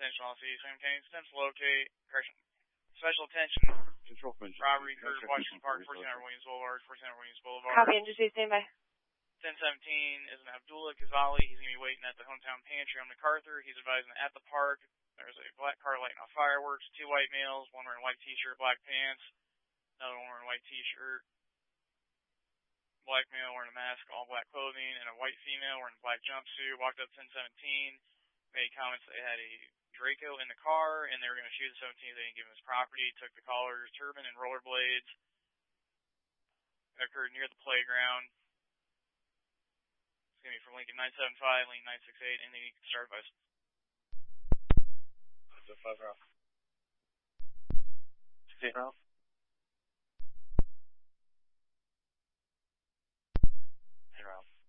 attention all cities, Sam County, extension locate, correction, special attention, robbery occurred Washington Park, 1400 Williams Boulevard, 1400 Williams Boulevard. Copy, Industry, stand by. 1017 is an Abdullah Kazali. He's going to be waiting at the hometown pantry on MacArthur. He's advising that at the park, there's a black car lighting off fireworks, 2 white males, one wearing a white t-shirt, black pants, another one wearing a white t-shirt, black male wearing a mask, all black clothing, and a white female wearing a black jumpsuit. Walked up 1017, made comments that they had a Draco in the car, and they were going to shoot the 17th. They didn't give him his property. Took the caller's turban and rollerblades. It occurred near the playground. It's going to be from Lincoln 975, Lincoln 968, and then you can start by 5 Ralph. 68 Ralph. Hey Ralph.